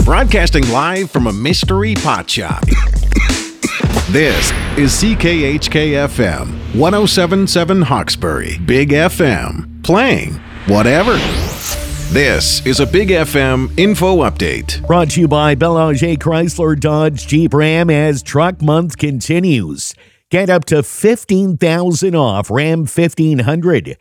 Broadcasting live from a mystery pot shop. This is CKHK-FM 107.7 Hawkesbury, Big FM, playing whatever. This is a Big FM info update. Brought to you by Belanger Chrysler Dodge Jeep Ram as Truck Month continues. Get up to $15,000 off Ram 1500,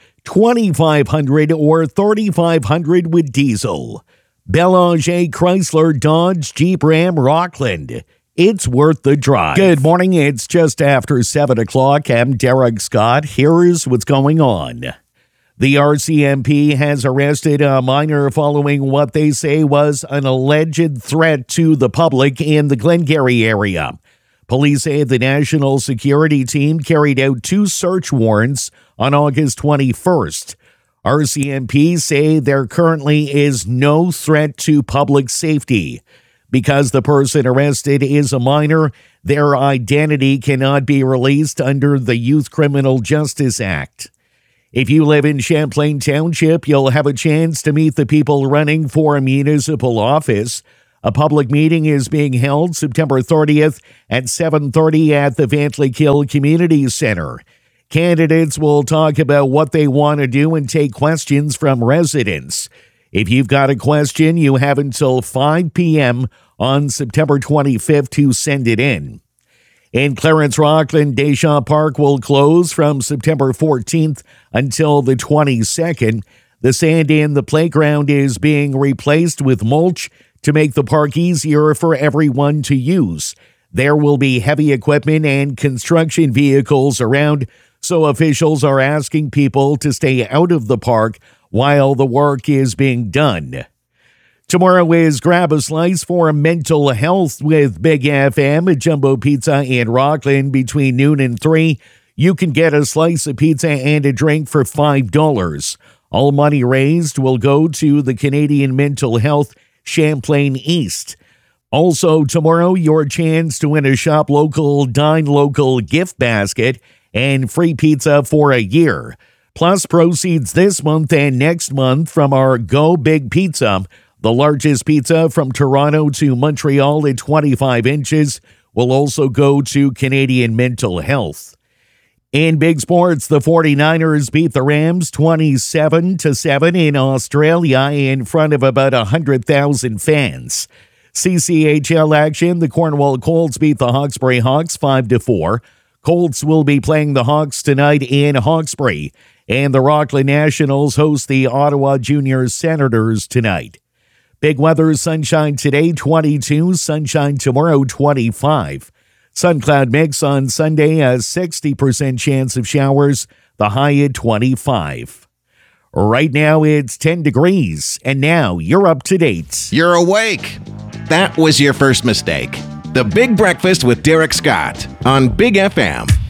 $2,500 or $3,500 with diesel. Belanger Chrysler Dodge Jeep Ram Rockland. It's worth the drive. Good morning. It's just after 7 o'clock. I'm Derek Scott. Here's what's going on. The RCMP has arrested a minor following what they say was an alleged threat to the public in the Glengarry area. Police say the National Security Team carried out 2 search warrants on August 21st. RCMP say there currently is no threat to public safety. Because the person arrested is a minor, their identity cannot be released under the Youth Criminal Justice Act. If you live in Champlain Township, you'll have a chance to meet the people running for a municipal office. A public meeting is being held September 30th at 7:30 at the Ventlikill Community Center. Candidates will talk about what they want to do and take questions from residents. If you've got a question, you have until 5 p.m. on September 25th to send it in. In Clarence Rockland, Deschamps Park will close from September 14th until the 22nd. The sand in the playground is being replaced with mulch to make the park easier for everyone to use. There will be heavy equipment and construction vehicles around, so officials are asking people to stay out of the park while the work is being done. Tomorrow is Grab a Slice for Mental Health with Big FM at Jumbo Pizza in Rockland between noon and 3. You can get a slice of pizza and a drink for $5. All money raised will go to the Canadian Mental Health Champlain East. Also tomorrow, your chance to win a Shop Local, Dine Local gift basket and free pizza for a year. Plus proceeds this month and next month from our Go Big Pizza. The largest pizza from Toronto to Montreal at 25 inches will also go to Canadian Mental Health. In big sports, the 49ers beat the Rams 27-7 in Australia in front of about 100,000 fans. CCHL action, the Cornwall Colts beat the Hawkesbury Hawks 5-4. Colts will be playing the Hawks tonight in Hawkesbury, and the Rockland Nationals host the Ottawa Junior Senators tonight. Big weather, sunshine today, 22, sunshine tomorrow, 25. Sun cloud mix on Sunday, a 60% chance of showers, the high at 25. Right now it's 10 degrees, and now you're up to date. You're awake. That was your first mistake. The Big Breakfast with Derek Scott on Big FM.